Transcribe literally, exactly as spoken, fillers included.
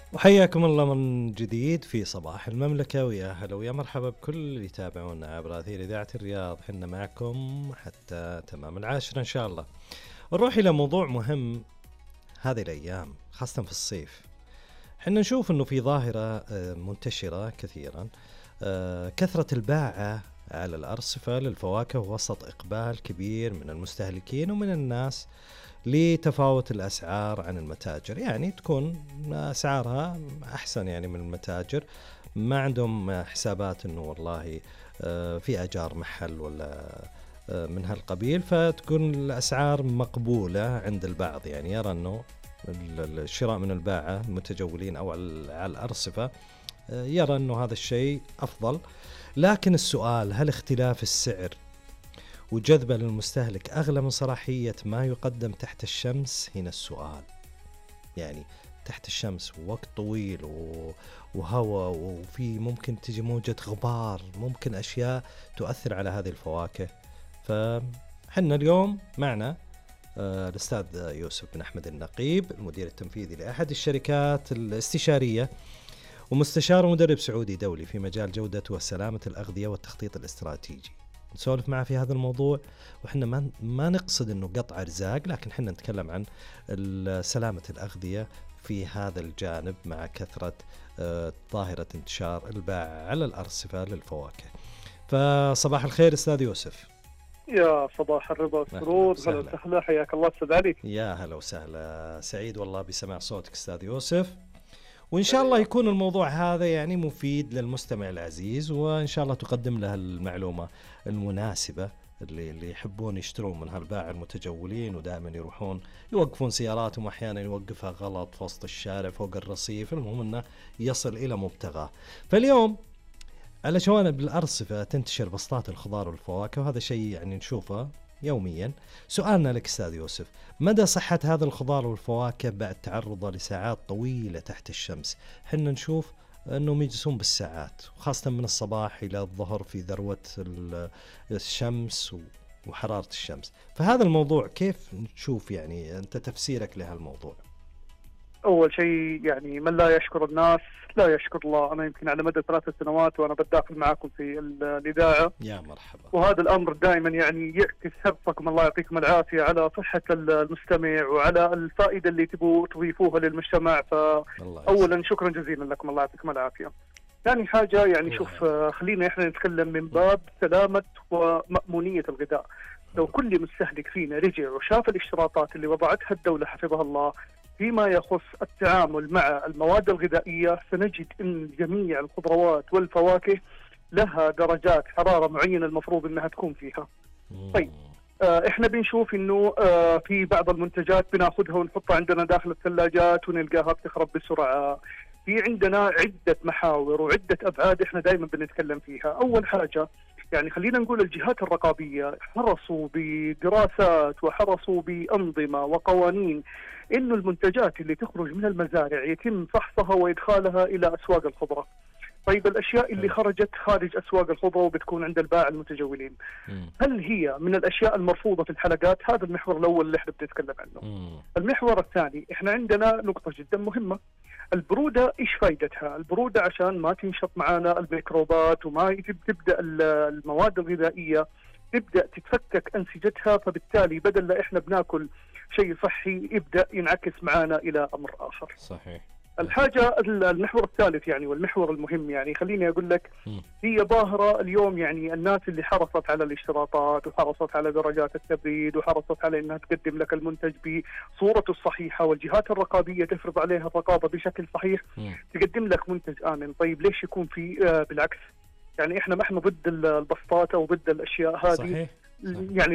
وحياكم الله من جديد في صباح المملكة، ويا هلا ويا مرحبا بكل اللي يتابعونا عبر أثير إذاعة الرياض. حنا معكم حتى تمام العاشرة إن شاء الله. نروح إلى موضوع مهم هذه الأيام خاصة في الصيف. حنا نشوف أنه في ظاهرة منتشرة كثيرا، كثرة الباعة على الأرصفة للفواكه وسط إقبال كبير من المستهلكين ومن الناس لتفاوت الأسعار عن المتاجر. يعني تكون أسعارها أحسن يعني من المتاجر، ما عندهم حسابات أنه والله في أجار محل ولا من هالقبيل، فتكون الأسعار مقبولة عند البعض. يعني يرى أنه الشراء من الباعة المتجولين أو على الأرصفة، يرى أنه هذا الشيء أفضل. لكن السؤال، هل اختلاف السعر وجذبه للمستهلك أغلى من صلاحية ما يقدم تحت الشمس؟ هنا السؤال. يعني تحت الشمس وقت طويل وهواء، وفي ممكن تجي موجة غبار، ممكن أشياء تؤثر على هذه الفواكه. فحنا اليوم معنا آه الأستاذ يوسف بن أحمد النقيب، المدير التنفيذي لأحد الشركات الاستشارية ومستشار ومدرب سعودي دولي في مجال جودة وسلامة الأغذية والتخطيط الاستراتيجي. نسولف معه في هذا الموضوع، وإحنا ما ما نقصد إنه قطع أرزاق، لكن إحنا نتكلم عن سلامة الأغذية في هذا الجانب مع كثرة آه ظاهرة انتشار الباعة على الأرصفة للفواكه. فصباح الخير أستاذ يوسف. يا صباح الرضا والسرور، هلا وسهلا، حياك الله أستاذ علي. يا هلا وسهلا، سعيد والله بسماع صوتك أستاذ يوسف، وإن شاء الله يكون الموضوع هذا يعني مفيد للمستمع العزيز، وإن شاء الله تقدم له المعلومة المناسبة اللي اللي يحبون يشترون من هالباعة المتجولين ودائما يروحون يوقفون سياراتهم، أحيانا يوقفها غلط في وسط الشارع فوق الرصيف، المهم أنه يصل إلى مبتغاه. فاليوم على جوانب الأرصفة تنتشر بسطات الخضار والفواكه، وهذا شيء يعني نشوفه يوميا. سؤالنا لك أستاذ يوسف، مدى صحة هذا الخضار والفواكه بعد تعرضه لساعات طويلة تحت الشمس؟ حنا نشوف أنهم يجلسون بالساعات، وخاصة من الصباح إلى الظهر في ذروة الشمس وحرارة الشمس. فهذا الموضوع كيف نشوف؟ يعني أنت تفسيرك لهالموضوع. أول شيء يعني من لا يشكر الناس لا يشكر الله. أنا يمكن على مدى ثلاث سنوات وأنا بداخل معكم في الإذاعة، يا مرحبا. وهذا الأمر دائما يعني يعكس حرصكم، الله يعطيكم العافية، على صحة المستمع وعلى الفائدة اللي تبوا تضيفوها للمجتمع. فأولا شكرا جزيلا لكم، الله يعطيكم العافية. ثاني حاجة يعني شوف، خلينا إحنا نتكلم من باب سلامة ومأمونية الغذاء. لو كل مستهلك فينا رجع وشاف الاشتراطات اللي وضعتها الدولة حفظها الله فيما يخص التعامل مع المواد الغذائية، سنجد أن جميع الخضروات والفواكه لها درجات حرارة معينة المفروض أنها تكون فيها. طيب آه إحنا بنشوف أنه آه في بعض المنتجات بناخذها ونحطها عندنا داخل الثلاجات ونلقاها بتخرب بسرعة. في عندنا عدة محاور وعدة أبعاد إحنا دائما بنتكلم فيها. أول حاجة يعني خلينا نقول الجهات الرقابية حرصوا بدراسات وحرصوا بأنظمة وقوانين إنه المنتجات اللي تخرج من المزارع يتم فحصها وإدخالها إلى أسواق الخضرة. طيب الأشياء اللي خرجت خارج أسواق الخضرة وبتكون عند البائع المتجولين، هل هي من الأشياء المرفوضة في الحلقات؟ هذا المحور الأول اللي احنا بنتكلم عنه. المحور الثاني، احنا عندنا نقطة جدا مهمة، البرودة إيش فايدتها؟ البرودة عشان ما تنشط معانا الميكروبات وما تبدأ المواد الغذائية تبدأ تتفكك أنسجتها، فبالتالي بدل لا إحنا بناكل شيء صحي يبدأ ينعكس معانا إلى أمر آخر. صحيح. الحاجة المحور الثالث يعني والمحور المهم، يعني خليني أقول لك، هي ظاهرة اليوم يعني الناس اللي حرصت على الاشتراطات وحرصت على درجات التبريد وحرصت على أنها تقدم لك المنتج بصورته الصحيحة، والجهات الرقابية تفرض عليها الرقابة بشكل صحيح، تقدم لك منتج آمن. طيب ليش يكون في آه بالعكس؟ يعني إحنا ما إحنا ضد البسطات أو ضد الأشياء هذه. صحيح. يعني